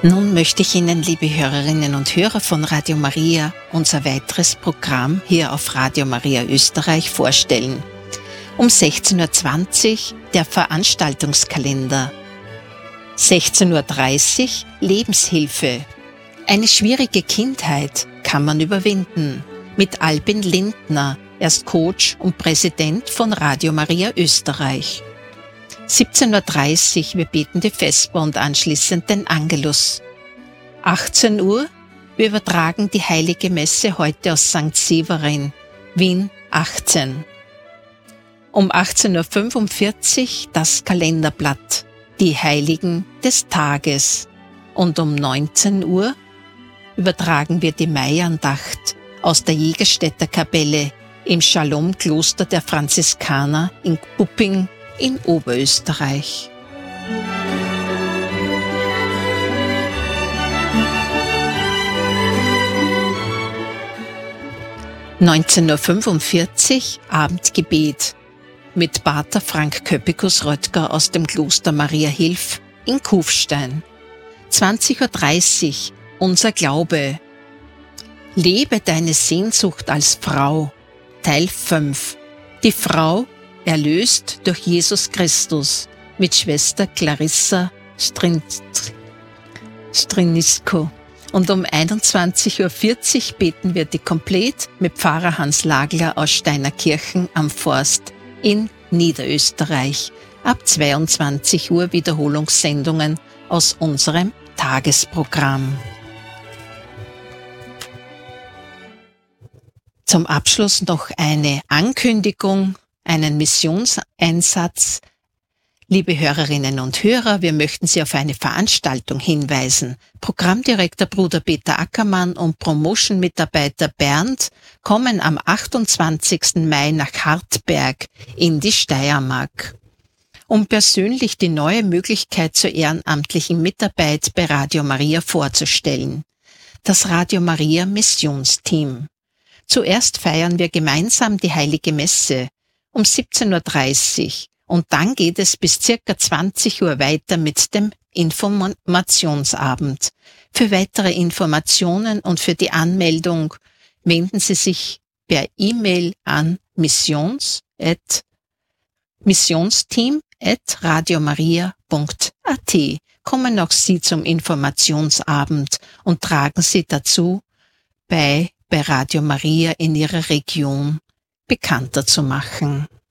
Nun möchte ich Ihnen, liebe Hörerinnen und Hörer von Radio Maria, unser weiteres Programm hier auf Radio Maria Österreich vorstellen. Um 16.20 Uhr der Veranstaltungskalender. 16.30 Uhr Lebenshilfe. Eine schwierige Kindheit kann man überwinden. Mit Albin Lindner, er ist Coach und Präsident von Radio Maria Österreich. 17.30 Uhr, wir beten die Vesper und anschließend den Angelus. 18 Uhr, wir übertragen die Heilige Messe heute aus St. Severin, Wien 18. Um 18.45 Uhr das Kalenderblatt, die Heiligen des Tages. Und um 19 Uhr übertragen wir die Maiandacht aus der Jägerstätter Kapelle im Shalom-Kloster der Franziskaner in Pupping in Oberösterreich. (19:45 Uhr) Abendgebet mit Pater Frank Köppikus-Röttger aus dem Kloster Maria Hilf in Kufstein. 20:30 Uhr Unser Glaube. Lebe deine Sehnsucht als Frau. Teil 5. Die Frau erlöst durch Jesus Christus mit Schwester Clarissa Strinisko. Und um 21:40 Uhr beten wir die Komplett mit Pfarrer Hans Lagler aus Steinerkirchen am Forst in Niederösterreich. Ab 22 Uhr Wiederholungssendungen aus unserem Tagesprogramm. Zum Abschluss noch eine Ankündigung, einen Missionseinsatz. Liebe Hörerinnen und Hörer, wir möchten Sie auf eine Veranstaltung hinweisen. Programmdirektor Bruder Peter Ackermann und Promotion-Mitarbeiter Bernd kommen am 28. Mai nach Hartberg in die Steiermark, um persönlich die neue Möglichkeit zur ehrenamtlichen Mitarbeit bei Radio Maria vorzustellen. Das Radio Maria Missionsteam. Zuerst feiern wir gemeinsam die Heilige Messe um 17.30 Uhr und dann geht es bis circa 20 Uhr weiter mit dem Informationsabend. Für weitere Informationen und für die Anmeldung wenden Sie sich per E-Mail an missionsteam@radiomaria.at. Kommen auch Sie zum Informationsabend und tragen Sie dazu bei Radio Maria in Ihrer Region bekannter zu machen.